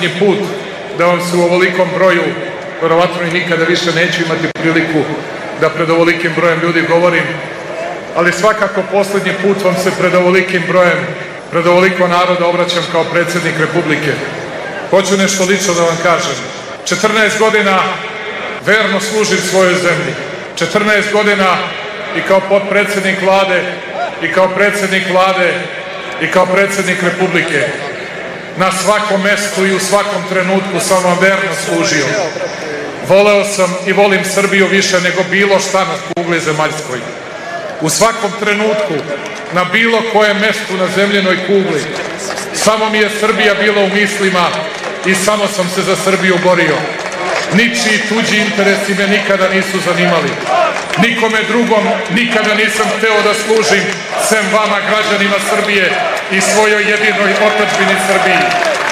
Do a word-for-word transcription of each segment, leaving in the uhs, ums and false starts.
posljednji put da vam se u ovolikom broju, verovatno i nikada više neću imati priliku da pred ovolikim brojem ljudi govorim, ali svakako posljednji put vam se pred ovolikim brojem, pred ovoliko naroda obraćam kao predsjednik Republike. Hoću nešto lično da vam kažem. četrnaest godina verno služim svojoj zemlji. četrnaest godina i kao potpredsjednik vlade, i kao predsjednik vlade, i kao predsjednik Republike. Na svakom mestu i u svakom trenutku sam vam verno služio. Voleo sam i volim Srbiju više nego bilo šta na kugli zemaljskoj. U svakom trenutku, na bilo kojem mestu na zemljenoj kugli, samo mi je Srbija bila u mislima i samo sam se za Srbiju borio. Ničiji tuđi interesi me nikada nisu zanimali. Nikome drugom nikada nisam hteo da služim, sem vama, građanima Srbije i svojoj jedinoj otadžbini Srbiji.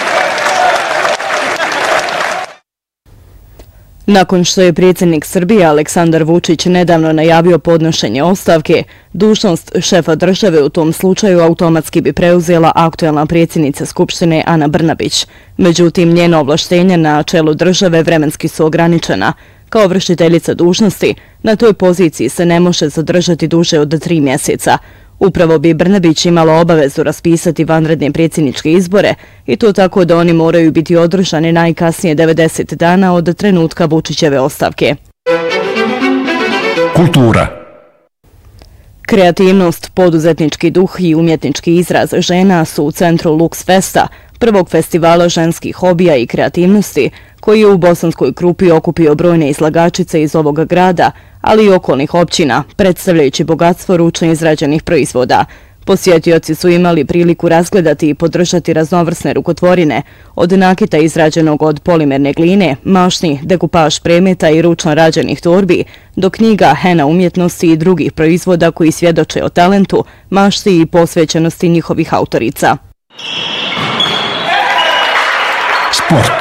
Nakon što je predsjednik Srbije Aleksandar Vučić nedavno najavio podnošenje ostavke, dužnost šefa države u tom slučaju automatski bi preuzela aktuelna predsjednica Skupštine Ana Brnabić. Međutim, njena ovlaštenja na čelu države vremenski su ograničena. Kao vršiteljica dužnosti, na toj poziciji se ne može zadržati duže od tri mjeseca. Upravo bi Brnabić imala obavezu raspisati vanredne predsjedničke izbore i to tako da oni moraju biti održani najkasnije devedeset dana od trenutka Vučićeve ostavke. Kultura. Kreativnost, poduzetnički duh i umjetnički izraz žena su u centru Lux Festa, prvog festivala ženskih hobija i kreativnosti, koji je u Bosanskoj Krupi okupio brojne izlagačice iz ovog grada, ali i okolnih općina, predstavljajući bogatstvo ručno izrađenih proizvoda. Posjetioci su imali priliku razgledati i podržati raznovrsne rukotvorine, od nakita izrađenog od polimerne gline, mašni, dekupaž predmeta i ručno rađenih torbi, do knjiga, hena umjetnosti i drugih proizvoda koji svjedoče o talentu, mašti i posvećenosti njihovih autorica. Sport.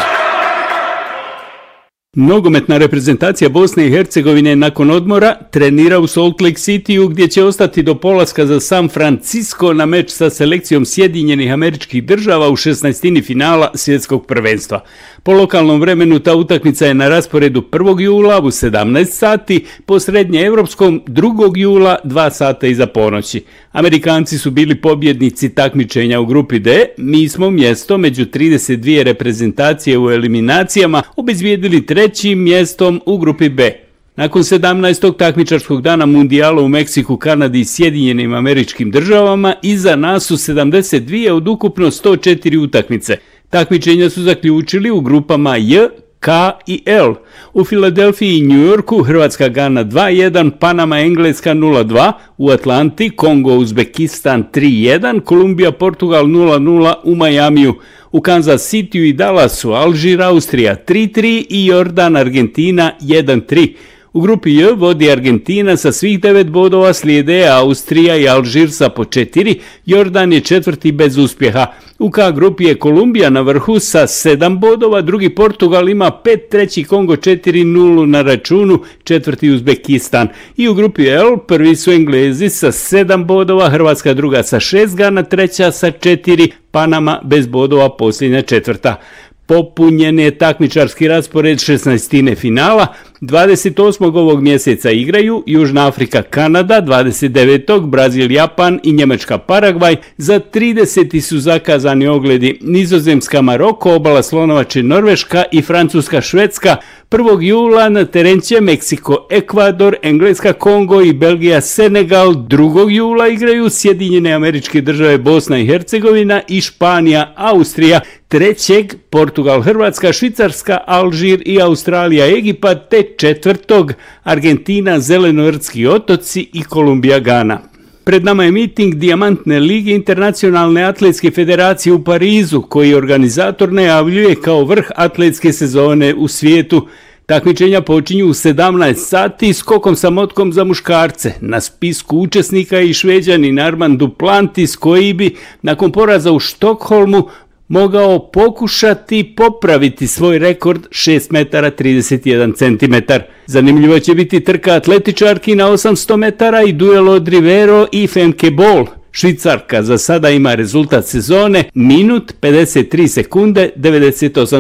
Nogometna reprezentacija Bosne i Hercegovine nakon odmora trenira u Salt Lake Cityu gdje će ostati do polaska za San Francisco na meč sa selekcijom Sjedinjenih Američkih Država u šesnaestini finala svjetskog prvenstva. Po lokalnom vremenu ta utakmica je na rasporedu prvog jula u sedamnaest sati, po srednjeevropskom drugog jula dva sata iza ponoći. Amerikanci su bili pobjednici takmičenja u grupi D, mi smo mjesto među trideset dvije reprezentacije u eliminacijama obezbijedili trećim mjestom u grupi B. Nakon sedamnaestog takmičarskog dana mundijala u Meksiku, Kanadi i Sjedinjenim Američkim Državama, iza nas su sedamdeset dvije od ukupno sto četiri utakmice. Takmičenja su zaključili u grupama J, K i L. U Filadelfiji i New Yorku Hrvatska Gana dva jedan, Panama Engleska nula dva, u Atlanti Kongo Uzbekistan tri jedan, Kolumbija Portugal nula nula u Majamiju. U Kansas Cityu i Dallasu Alžir Austrija tri tri i Jordan Argentina jedan tri. U grupi J vodi Argentina sa svih devet bodova, slijede Austrija i Alžir sa po četiri, Jordan je četvrti bez uspjeha. U K grupi je Kolumbija na vrhu sa sedam bodova, drugi Portugal ima pet, treći Kongo četiri nula na računu, četvrti Uzbekistan. I u grupi L prvi su Englezi sa sedam bodova, Hrvatska druga sa šest, Gana treća sa četiri, Panama bez bodova posljednja četvrta. Popunjen je takmičarski raspored šesnaestine finala. dvadeset osmog ovog mjeseca igraju Južna Afrika Kanada, dvadeset devetog Brazil Japan i Njemačka Paragvaj. Za trideseti su zakazani ogledi Nizozemska Maroko, Obala Slonovače Norveška i Francuska Švedska. prvog jula na teren će Meksiko Ekvador, Engleska Kongo i Belgija Senegal. drugog jula igraju Sjedinjene Američke Države Bosna i Hercegovina i Španija Austrija. trećeg Portugal Hrvatska, Švicarska Alžir i Australija Egipat, te četvrtog Argentina Zelenovrtski otoci i Kolumbija Gana. Pred nama je miting Dijamantne lige Internacionalne atletske federacije u Parizu, koji organizator najavljuje kao vrh atletske sezone u svijetu. Takmičenja počinju u sedamnaest sati skokom sa motkom za muškarce. Na spisku učesnika je i Šveđanin Armand Duplantis, koji bi nakon poraza u Štokholmu mogao pokušati popraviti svoj rekord šest metara trideset jedan centimetar. Zanimljivo će biti trka atletičarki na osamsto metara i duel od Rivero i Femke Bol. Švicarka za sada ima rezultat sezone minut pedeset tri sekunde devedeset osam